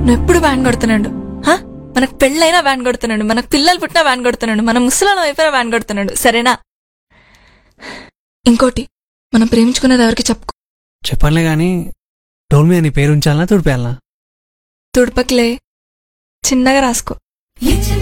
నువ్వు ఎప్పుడు వ్యాన్ కొడుతున్నాడు. మనకు పెళ్ళైనా వ్యాన్ కొడుతున్నాడు, మనకు పిల్లలు పుట్టినా వ్యాన్ కొడుతున్నాడు, మన ముసలాల వైపున వ్యాన్ కొడుతున్నాడు. సరేనా? ఇంకోటి, మనం ప్రేమించుకున్నది ఎవరికి చెప్పుకో. చెప్పనులే గాని డోల్ మీద నీ పేరు ఉంచాలనా తుడిపేయాలనా? తుడపకిలే, చిన్నగా రాసుకో.